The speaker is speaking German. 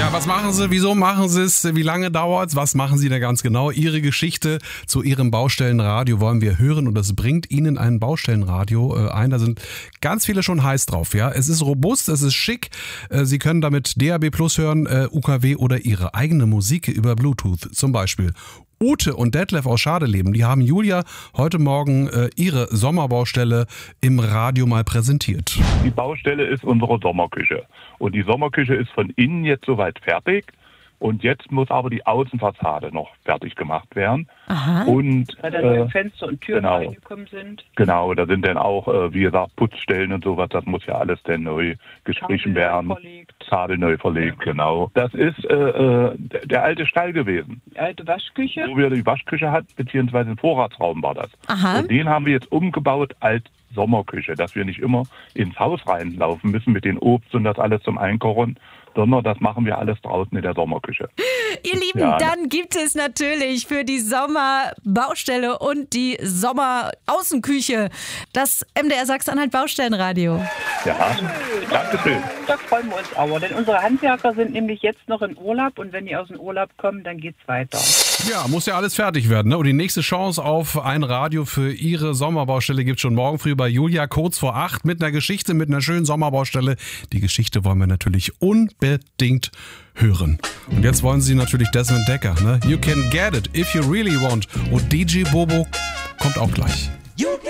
Ja, was machen Sie? Wieso machen Sie es? Wie lange dauert's? Was machen Sie da ganz genau? Ihre Geschichte zu Ihrem Baustellenradio wollen wir hören und das bringt Ihnen ein Baustellenradio ein. Da sind ganz viele schon heiß drauf. Ja, es ist robust, es ist schick. Sie können damit DAB+ hören, UKW oder Ihre eigene Musik über Bluetooth zum Beispiel. Ute und Detlef aus Schadeleben, die haben Julia heute Morgen ihre Sommerbaustelle im Radio mal präsentiert. Die Baustelle ist unsere Sommerküche. Und die Sommerküche ist von innen jetzt soweit fertig. Und jetzt muss aber die Außenfassade noch fertig gemacht werden. Aha. Und, weil dann Fenster und Türen genau, reingekommen sind. Genau, da sind dann auch, wie gesagt, Putzstellen und sowas. Das muss ja alles dann neu gestrichen werden. Kabel neu verlegt, genau. Das ist der alte Stall gewesen. Die alte Waschküche? Wo wir die Waschküche hatten, beziehungsweise ein Vorratsraum war das. Aha. Und den haben wir jetzt umgebaut als Sommerküche, dass wir nicht immer ins Haus reinlaufen müssen mit den Obst und das alles zum Einkochen, sondern das machen wir alles draußen in der Sommerküche. Ihr Lieben, Ja, dann gibt es natürlich für die Sommerbaustelle und die Sommeraußenküche das MDR Sachsen-Anhalt Baustellenradio. Ja, danke schön. Da freuen wir uns aber, denn unsere Handwerker sind nämlich jetzt noch in Urlaub und wenn die aus dem Urlaub kommen, dann geht's weiter. Ja, muss ja alles fertig werden, ne? Und die nächste Chance auf ein Radio für Ihre Sommerbaustelle gibt's schon morgen früh bei Julia kurz vor 8 mit einer Geschichte, mit einer schönen Sommerbaustelle. Die Geschichte wollen wir natürlich unbedingt hören. Und jetzt wollen Sie natürlich Desmond Decker, ne? You can get it if you really want. Und DJ Bobo kommt auch gleich.